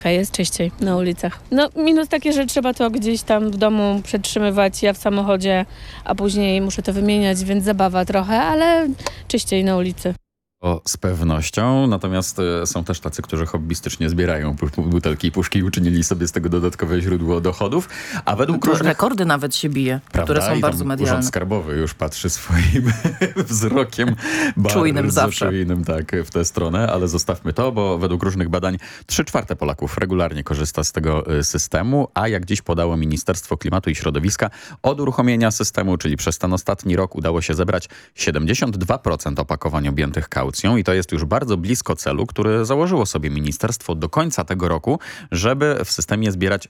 Jest czyściej na ulicach. No minus taki, że trzeba to gdzieś tam w domu przetrzymywać, ja w samochodzie, a później muszę to wymieniać, więc zabawa trochę, ale czyściej na ulicy. Z pewnością, natomiast są też tacy, którzy hobbystycznie zbierają butelki i puszki i uczynili sobie z tego dodatkowe źródło dochodów, a według różnych... Rekordy nawet się bije, Prawda? które są I bardzo medialne. Urząd Skarbowy już patrzy swoim wzrokiem Czujnym zawsze. czujnym, tak, w tę stronę, ale zostawmy to, bo według różnych badań 3/4 Polaków regularnie korzysta z tego systemu, a jak dziś podało Ministerstwo Klimatu i Środowiska, od uruchomienia systemu, czyli przez ten ostatni rok udało się zebrać 72% opakowań objętych kaucją i to jest już bardzo blisko celu, który założyło sobie ministerstwo do końca tego roku, żeby w systemie zbierać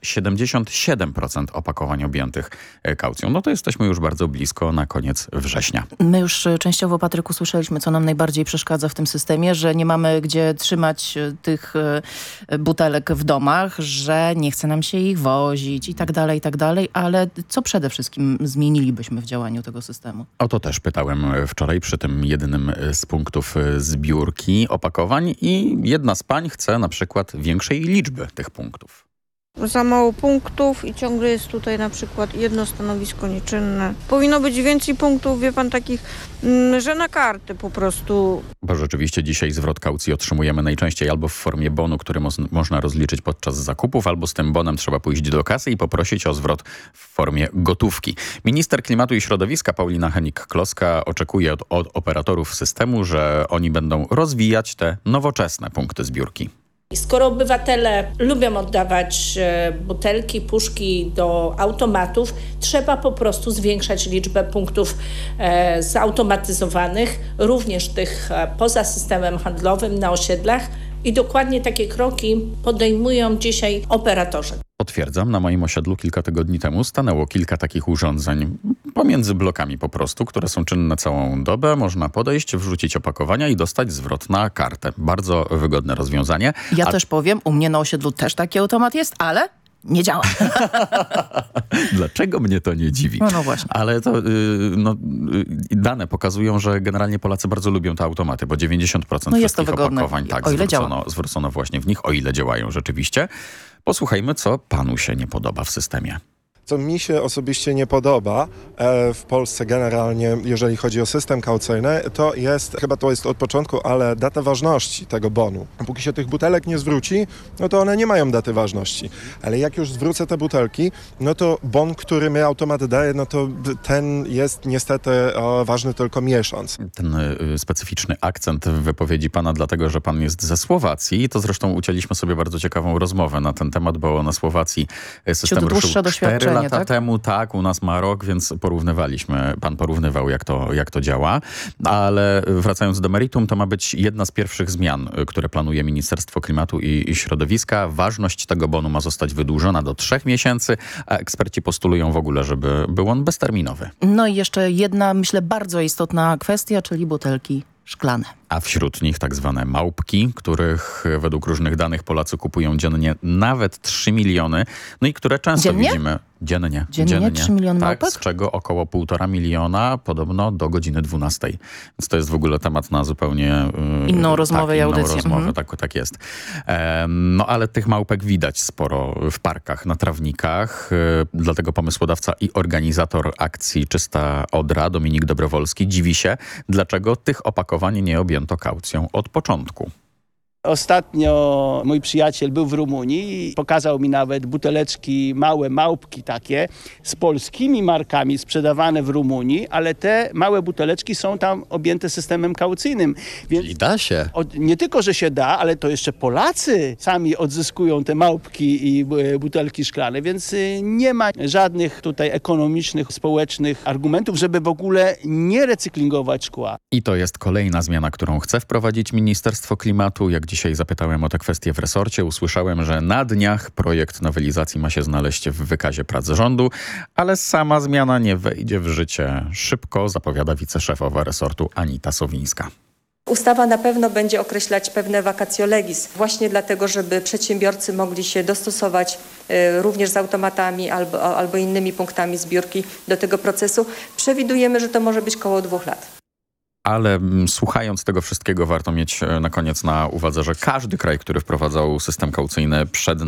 77% opakowań objętych kaucją. No to jesteśmy już bardzo blisko na koniec września. My już częściowo, Patryku, słyszeliśmy, co nam najbardziej przeszkadza w tym systemie, że nie mamy gdzie trzymać tych butelek w domach, że nie chce nam się ich wozić i tak dalej, ale co przede wszystkim zmienilibyśmy w działaniu tego systemu? O to też pytałem wczoraj przy tym jednym z punktów zbiórki opakowań i jedna z pań chce na przykład większej liczby tych punktów. Za mało punktów i ciągle jest tutaj na przykład jedno stanowisko nieczynne. Powinno być więcej punktów, wie pan, takich, że na karty po prostu. Bo rzeczywiście dzisiaj zwrot kaucji otrzymujemy najczęściej albo w formie bonu, który można rozliczyć podczas zakupów, albo z tym bonem trzeba pójść do kasy i poprosić o zwrot w formie gotówki. Minister Klimatu i Środowiska Paulina Hennig-Kloska oczekuje od operatorów systemu, że oni będą rozwijać te nowoczesne punkty zbiórki. Skoro obywatele lubią oddawać butelki, puszki do automatów, trzeba po prostu zwiększać liczbę punktów zautomatyzowanych, również tych poza systemem handlowym na osiedlach i dokładnie takie kroki podejmują dzisiaj operatorzy. Potwierdzam, na moim osiedlu kilka tygodni temu stanęło kilka takich urządzeń pomiędzy blokami po prostu, które są czynne całą dobę. Można podejść, wrzucić opakowania i dostać zwrot na kartę. Bardzo wygodne rozwiązanie. Ja też powiem, u mnie na osiedlu też taki automat jest, ale nie działa. Dlaczego mnie to nie dziwi? No właśnie. Ale to dane pokazują, że generalnie Polacy bardzo lubią te automaty, bo 90% jest to wszystkich wygodne, opakowań o ile zwrócono właśnie w nich, o ile działają rzeczywiście. Posłuchajmy, co panu się nie podoba w systemie. Co mi się osobiście nie podoba w Polsce generalnie, jeżeli chodzi o system kaucyjny, chyba to jest od początku, ale data ważności tego bonu. Póki się tych butelek nie zwróci, no to one nie mają daty ważności. Ale jak już zwrócę te butelki, no to bon, który mi automat daje, no to ten jest niestety ważny tylko miesiąc. Ten specyficzny akcent w wypowiedzi pana, dlatego że pan jest ze Słowacji. To zresztą ucięliśmy sobie bardzo ciekawą rozmowę na ten temat, bo na Słowacji system ruszył 4 lata temu, tak, u nas ma rok, więc pan porównywał jak to działa, ale wracając do meritum, to ma być jedna z pierwszych zmian, które planuje Ministerstwo Klimatu i Środowiska. Ważność tego bonu ma zostać wydłużona do 3 miesięcy, a eksperci postulują w ogóle, żeby był on bezterminowy. No i jeszcze jedna, myślę, bardzo istotna kwestia, czyli butelki szklane. A wśród nich tak zwane małpki, których według różnych danych Polacy kupują dziennie nawet 3 miliony, no i które często widzimy... Dziennie. 3 miliony tak, małpek? Z czego około 1,5 miliona podobno do godziny 12. Więc to jest w ogóle temat na zupełnie inną rozmowę i audycję. Tak jest. No ale tych małpek widać sporo w parkach, na trawnikach. Dlatego pomysłodawca i organizator akcji Czysta Odra, Dominik Dobrowolski, dziwi się, dlaczego tych opakowań nie objęto kaucją od początku. Ostatnio mój przyjaciel był w Rumunii i pokazał mi nawet buteleczki, małe małpki takie z polskimi markami sprzedawane w Rumunii, ale te małe buteleczki są tam objęte systemem kaucyjnym. Więc czyli da się. Nie tylko, że się da, ale to jeszcze Polacy sami odzyskują te małpki i butelki szklane, więc nie ma żadnych tutaj ekonomicznych, społecznych argumentów, żeby w ogóle nie recyklingować szkła. I to jest kolejna zmiana, którą chce wprowadzić Ministerstwo Klimatu. Jak dzisiaj zapytałem o tę kwestię w resorcie, usłyszałem, że na dniach projekt nowelizacji ma się znaleźć w wykazie prac rządu, ale sama zmiana nie wejdzie w życie szybko, zapowiada wiceszefowa resortu Anita Sowińska. Ustawa na pewno będzie określać pewne vacatio legis, właśnie dlatego, żeby przedsiębiorcy mogli się dostosować również z automatami albo innymi punktami zbiórki do tego procesu. Przewidujemy, że to może być koło 2 lat. Ale słuchając tego wszystkiego, warto mieć na koniec na uwadze, że każdy kraj, który wprowadzał system kaucyjny przed